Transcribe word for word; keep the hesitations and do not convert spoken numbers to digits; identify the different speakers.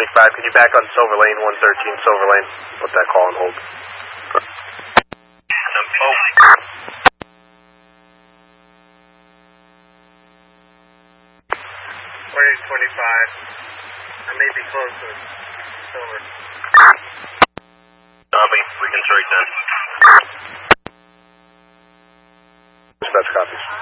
Speaker 1: twenty-five, can you back on Silver Lane, one thirteen Silver Lane? Put that call on hold.
Speaker 2: twenty twenty-five. I may be close to Silver.
Speaker 3: Copy. We can straight then.
Speaker 1: Dispatch copies.